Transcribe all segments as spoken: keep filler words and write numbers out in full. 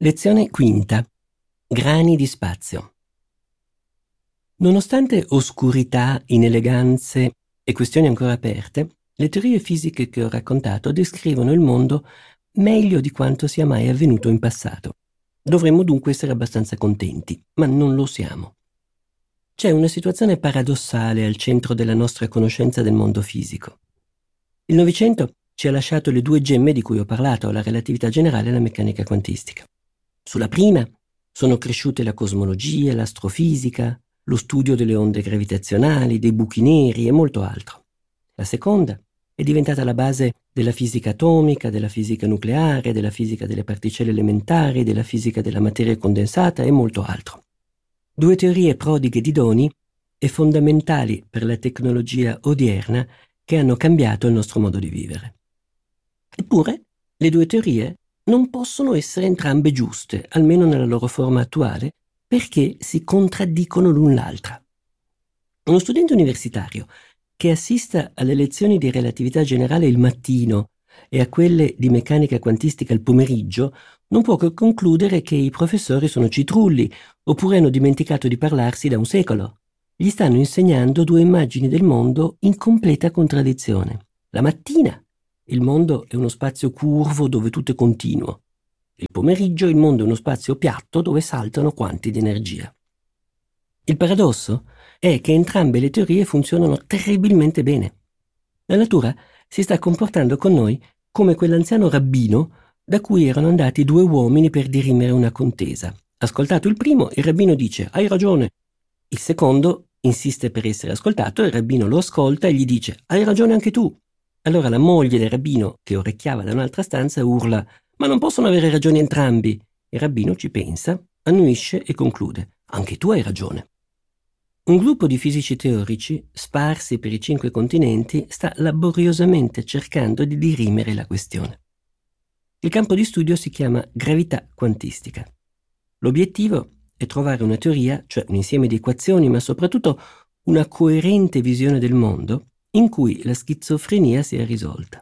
Lezione quinta. Grani di spazio. Nonostante oscurità, ineleganze e questioni ancora aperte, le teorie fisiche che ho raccontato descrivono il mondo meglio di quanto sia mai avvenuto in passato. Dovremmo dunque essere abbastanza contenti, ma non lo siamo. C'è una situazione paradossale al centro della nostra conoscenza del mondo fisico. Il Novecento ci ha lasciato le due gemme di cui ho parlato, la relatività generale e la meccanica quantistica. Sulla prima sono cresciute la cosmologia, l'astrofisica, lo studio delle onde gravitazionali, dei buchi neri e molto altro. La seconda è diventata la base della fisica atomica, della fisica nucleare, della fisica delle particelle elementari, della fisica della materia condensata e molto altro. Due teorie prodighe di doni e fondamentali per la tecnologia odierna che hanno cambiato il nostro modo di vivere. Eppure, le due teorie non possono essere entrambe giuste, almeno nella loro forma attuale, perché si contraddicono l'un l'altra. Uno studente universitario che assista alle lezioni di relatività generale il mattino e a quelle di meccanica quantistica il pomeriggio non può che concludere che i professori sono citrulli oppure hanno dimenticato di parlarsi da un secolo. Gli stanno insegnando due immagini del mondo in completa contraddizione. La mattina il mondo è uno spazio curvo dove tutto è continuo. Il pomeriggio il mondo è uno spazio piatto dove saltano quanti di energia. Il paradosso è che entrambe le teorie funzionano terribilmente bene. La natura si sta comportando con noi come quell'anziano rabbino da cui erano andati due uomini per dirimere una contesa. Ascoltato il primo, il rabbino dice «Hai ragione». Il secondo insiste per essere ascoltato e il rabbino lo ascolta e gli dice «Hai ragione anche tu». Allora la moglie del rabbino, che orecchiava da un'altra stanza, urla «Ma non possono avere ragione entrambi». Il rabbino ci pensa, annuisce e conclude «Anche tu hai ragione». Un gruppo di fisici teorici, sparsi per i cinque continenti, sta laboriosamente cercando di dirimere la questione. Il campo di studio si chiama gravità quantistica. L'obiettivo è trovare una teoria, cioè un insieme di equazioni, ma soprattutto una coerente visione del mondo in cui la schizofrenia sia risolta.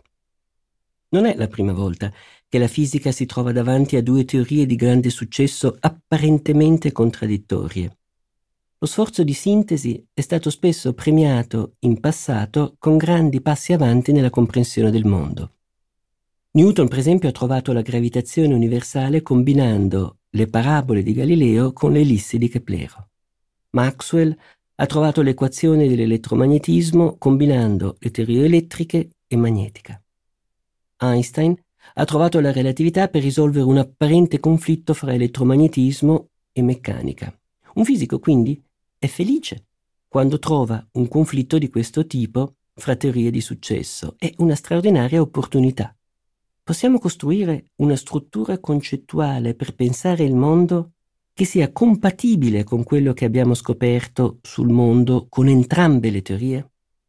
Non è la prima volta che la fisica si trova davanti a due teorie di grande successo apparentemente contraddittorie. Lo sforzo di sintesi è stato spesso premiato in passato con grandi passi avanti nella comprensione del mondo. Newton, per esempio, ha trovato la gravitazione universale combinando le parabole di Galileo con le ellissi di Keplero. Maxwell ha trovato l'equazione dell'elettromagnetismo combinando le teorie elettriche e magnetica. Einstein ha trovato la relatività per risolvere un apparente conflitto fra elettromagnetismo e meccanica. Un fisico, quindi, è felice quando trova un conflitto di questo tipo fra teorie di successo. È una straordinaria opportunità. Possiamo costruire una struttura concettuale per pensare il mondo che sia compatibile con quello che abbiamo scoperto sul mondo con entrambe le teorie?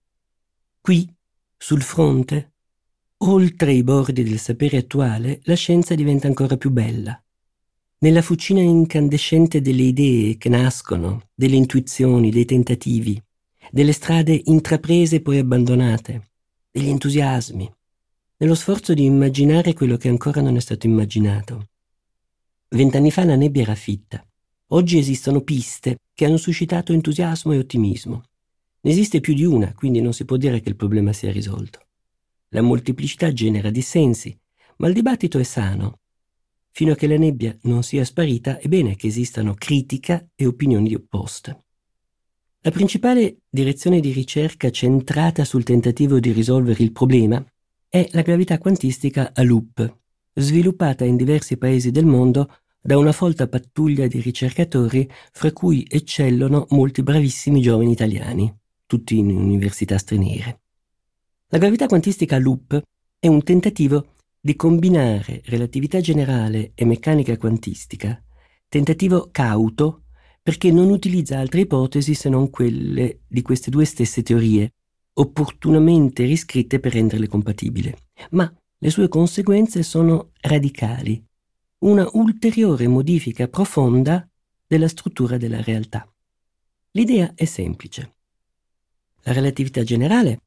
Qui, sul fronte, oltre i bordi del sapere attuale, la scienza diventa ancora più bella. Nella fucina incandescente delle idee che nascono, delle intuizioni, dei tentativi, delle strade intraprese e poi abbandonate, degli entusiasmi, nello sforzo di immaginare quello che ancora non è stato immaginato. Vent'anni fa la nebbia era fitta. Oggi esistono piste che hanno suscitato entusiasmo e ottimismo. Ne esiste più di una, quindi non si può dire che il problema sia risolto. La molteplicità genera dissensi, ma il dibattito è sano. Fino a che la nebbia non sia sparita, è bene che esistano critica e opinioni opposte. La principale direzione di ricerca centrata sul tentativo di risolvere il problema è la gravità quantistica a loop, sviluppata in diversi paesi del mondo da una folta pattuglia di ricercatori fra cui eccellono molti bravissimi giovani italiani, tutti in università straniere. La gravità quantistica a loop è un tentativo di combinare relatività generale e meccanica quantistica, tentativo cauto perché non utilizza altre ipotesi se non quelle di queste due stesse teorie, opportunamente riscritte per renderle compatibili. Ma le sue conseguenze sono radicali, una ulteriore modifica profonda della struttura della realtà. L'idea è semplice. La relatività generale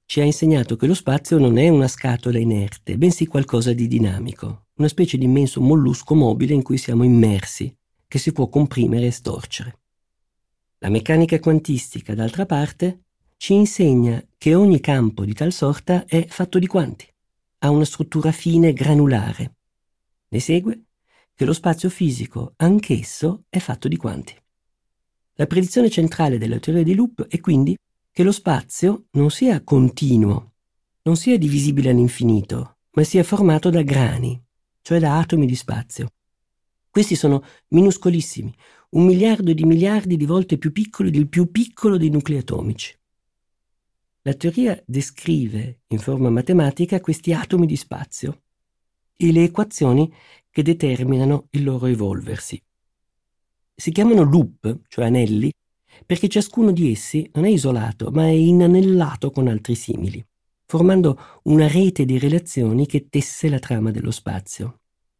ci ha insegnato che lo spazio non è una scatola inerte, bensì qualcosa di dinamico, una specie di immenso mollusco mobile in cui siamo immersi, che si può comprimere e storcere. La meccanica quantistica, d'altra parte, ci insegna che ogni campo di tal sorta è fatto di quanti, ha una struttura fine granulare. Ne segue che lo spazio fisico, anch'esso, è fatto di quanti. La predizione centrale della teoria di loop è quindi che lo spazio non sia continuo, non sia divisibile all'infinito, ma sia formato da grani, cioè da atomi di spazio. Questi sono minuscolissimi, un miliardo di miliardi di volte più piccoli del più piccolo dei nuclei atomici. La teoria descrive in forma matematica questi atomi di spazio e le equazioni che determinano il loro evolversi. Si chiamano loop, cioè anelli, perché ciascuno di essi non è isolato, ma è inanellato con altri simili, formando una rete di relazioni che tesse la trama dello spazio.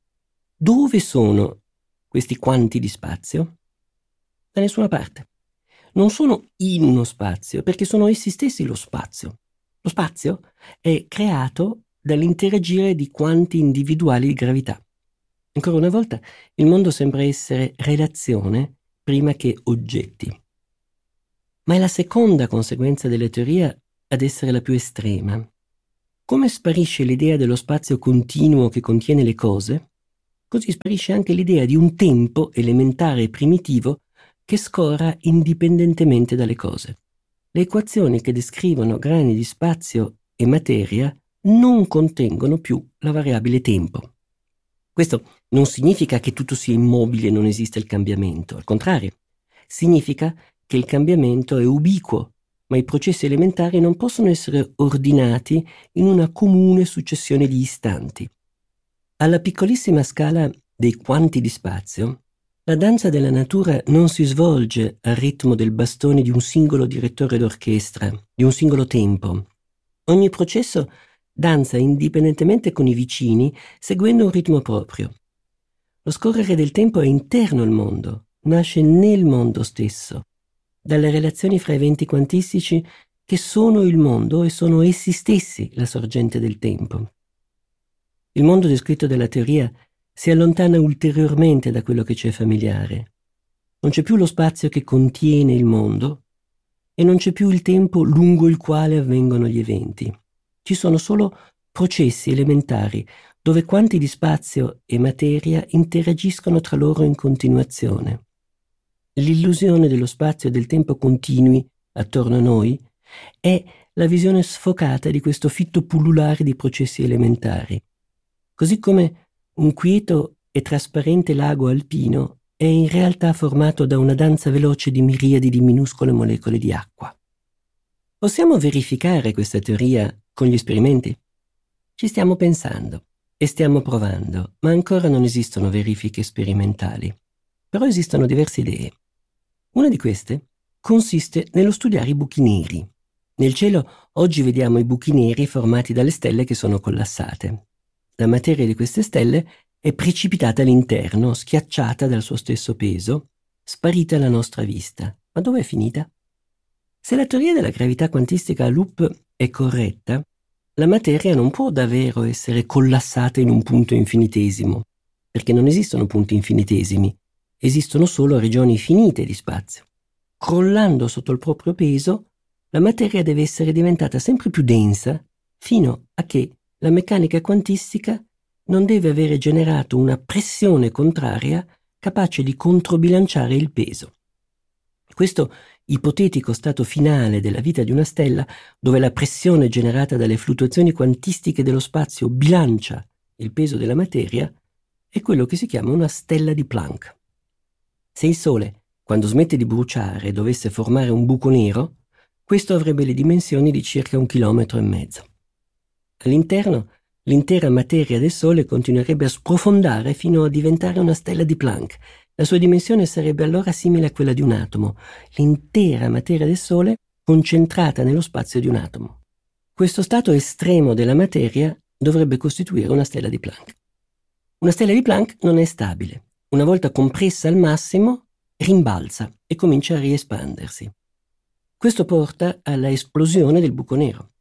Dove sono questi quanti di spazio? Da nessuna parte. Non sono in uno spazio, perché sono essi stessi lo spazio. Lo spazio è creato dall'interagire di quanti individuali di gravità. Ancora una volta, il mondo sembra essere relazione prima che oggetti. Ma è la seconda conseguenza della teoria ad essere la più estrema. Come sparisce l'idea dello spazio continuo che contiene le cose, così sparisce anche l'idea di un tempo elementare e primitivo che scorra indipendentemente dalle cose. Le equazioni che descrivono grani di spazio e materia non contengono più la variabile tempo. Questo non significa che tutto sia immobile e non esiste il cambiamento, al contrario, significa che il cambiamento è ubiquo, ma i processi elementari non possono essere ordinati in una comune successione di istanti. Alla piccolissima scala dei quanti di spazio, la danza della natura non si svolge al ritmo del bastone di un singolo direttore d'orchestra, di un singolo tempo. Ogni processo danza indipendentemente con i vicini, seguendo un ritmo proprio. Lo scorrere del tempo è interno al mondo, nasce nel mondo stesso, dalle relazioni fra eventi quantistici che sono il mondo e sono essi stessi la sorgente del tempo. Il mondo descritto dalla teoria si allontana ulteriormente da quello che ci è familiare. Non c'è più lo spazio che contiene il mondo e non c'è più il tempo lungo il quale avvengono gli eventi. Ci sono solo processi elementari dove quanti di spazio e materia interagiscono tra loro in continuazione. L'illusione dello spazio e del tempo continui attorno a noi è la visione sfocata di questo fitto pullulare di processi elementari. Così come un quieto e trasparente lago alpino è in realtà formato da una danza veloce di miriadi di minuscole molecole di acqua. Possiamo verificare questa teoria con gli esperimenti? Ci stiamo pensando e stiamo provando, ma ancora non esistono verifiche sperimentali. Però esistono diverse idee. Una di queste consiste nello studiare i buchi neri. Nel cielo oggi vediamo i buchi neri formati dalle stelle che sono collassate. La materia di queste stelle è precipitata all'interno, schiacciata dal suo stesso peso, sparita alla nostra vista. Ma dove è finita? Se la teoria della gravità quantistica a loop è corretta, la materia non può davvero essere collassata in un punto infinitesimo, perché non esistono punti infinitesimi, esistono solo regioni finite di spazio. Crollando sotto il proprio peso, la materia deve essere diventata sempre più densa fino a che la meccanica quantistica non deve avere generato una pressione contraria capace di controbilanciare il peso. Questo ipotetico stato finale della vita di una stella, dove la pressione generata dalle fluttuazioni quantistiche dello spazio bilancia il peso della materia, è quello che si chiama una stella di Planck. Se il Sole, quando smette di bruciare, dovesse formare un buco nero, questo avrebbe le dimensioni di circa un chilometro e mezzo. All'interno, l'intera materia del Sole continuerebbe a sprofondare fino a diventare una stella di Planck. La sua dimensione sarebbe allora simile a quella di un atomo, l'intera materia del Sole concentrata nello spazio di un atomo. Questo stato estremo della materia dovrebbe costituire una stella di Planck. Una stella di Planck non è stabile. Una volta compressa al massimo, rimbalza e comincia a riespandersi. Questo porta alla esplosione del buco nero.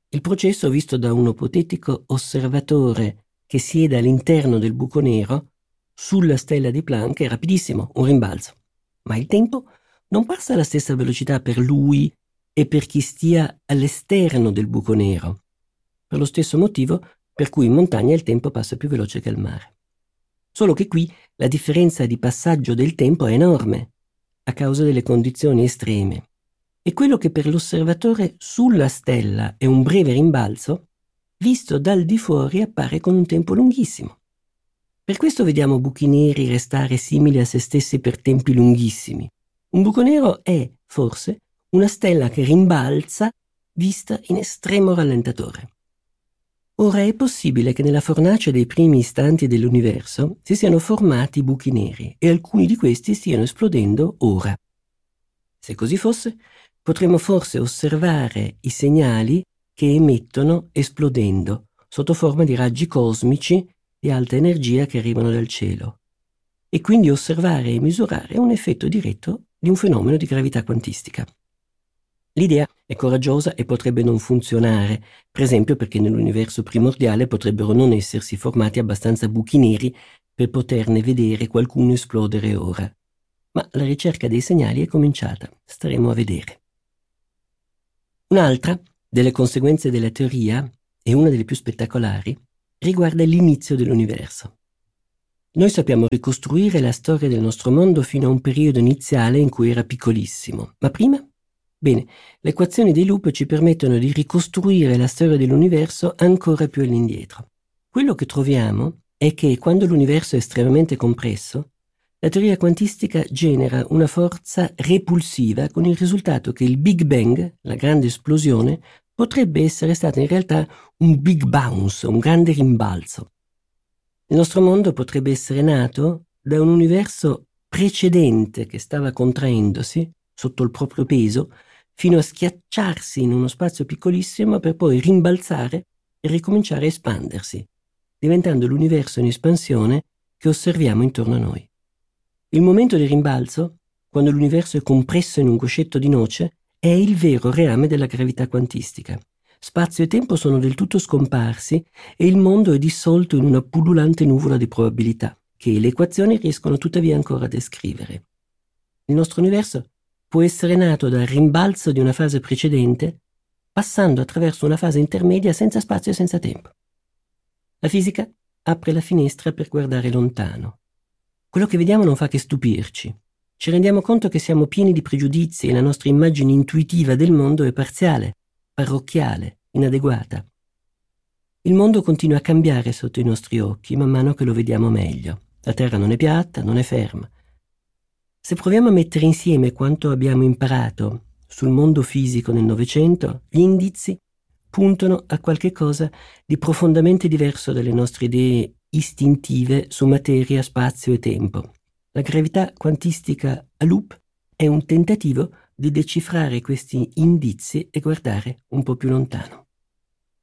Il processo, visto da un ipotetico osservatore che siede all'interno del buco nero, sulla stella di Planck, è rapidissimo, un rimbalzo. Ma il tempo non passa alla stessa velocità per lui e per chi stia all'esterno del buco nero, per lo stesso motivo per cui in montagna il tempo passa più veloce che al mare. Solo che qui la differenza di passaggio del tempo è enorme, a causa delle condizioni estreme. E quello che per l'osservatore sulla stella è un breve rimbalzo, visto dal di fuori appare con un tempo lunghissimo. Per questo vediamo buchi neri restare simili a se stessi per tempi lunghissimi. Un buco nero è, forse, una stella che rimbalza vista in estremo rallentatore. Ora è possibile che nella fornace dei primi istanti dell'universo si siano formati buchi neri e alcuni di questi stiano esplodendo ora. Se così fosse, potremmo forse osservare i segnali che emettono esplodendo, sotto forma di raggi cosmici di alta energia che arrivano dal cielo, e quindi osservare e misurare un effetto diretto di un fenomeno di gravità quantistica. L'idea è coraggiosa e potrebbe non funzionare, per esempio perché nell'universo primordiale potrebbero non essersi formati abbastanza buchi neri per poterne vedere qualcuno esplodere ora. Ma la ricerca dei segnali è cominciata, staremo a vedere. Un'altra delle conseguenze della teoria, e una delle più spettacolari, riguarda l'inizio dell'universo. Noi sappiamo ricostruire la storia del nostro mondo fino a un periodo iniziale in cui era piccolissimo, ma prima? Bene, le equazioni di Loop ci permettono di ricostruire la storia dell'universo ancora più all'indietro. Quello che troviamo è che quando l'universo è estremamente compresso, la teoria quantistica genera una forza repulsiva con il risultato che il Big Bang, la grande esplosione, potrebbe essere stata in realtà un Big Bounce, un grande rimbalzo. Il nostro mondo potrebbe essere nato da un universo precedente che stava contraendosi sotto il proprio peso fino a schiacciarsi in uno spazio piccolissimo per poi rimbalzare e ricominciare a espandersi, diventando l'universo in espansione che osserviamo intorno a noi. Il momento di rimbalzo, quando l'universo è compresso in un guscetto di noce, è il vero reame della gravità quantistica. Spazio e tempo sono del tutto scomparsi e il mondo è dissolto in una pullulante nuvola di probabilità, che le equazioni riescono tuttavia ancora a descrivere. Il nostro universo può essere nato dal rimbalzo di una fase precedente, passando attraverso una fase intermedia senza spazio e senza tempo. La fisica apre la finestra per guardare lontano. Quello che vediamo non fa che stupirci. Ci rendiamo conto che siamo pieni di pregiudizi e la nostra immagine intuitiva del mondo è parziale, parrocchiale, inadeguata. Il mondo continua a cambiare sotto i nostri occhi man mano che lo vediamo meglio. La Terra non è piatta, non è ferma. Se proviamo a mettere insieme quanto abbiamo imparato sul mondo fisico nel Novecento, gli indizi puntano a qualche cosa di profondamente diverso dalle nostre idee istintive su materia, spazio e tempo. La gravità quantistica a loop è un tentativo di decifrare questi indizi e guardare un po' più lontano.